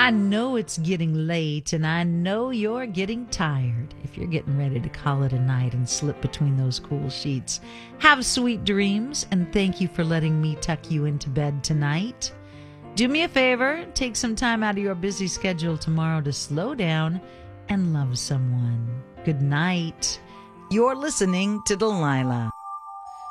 I know it's getting late, and I know you're getting tired. If you're getting ready to call it a night and slip between those cool sheets, have sweet dreams, and thank you for letting me tuck you into bed tonight. Do me a favor, take some time out of your busy schedule tomorrow to slow down and love someone. Good night. You're listening to Delilah.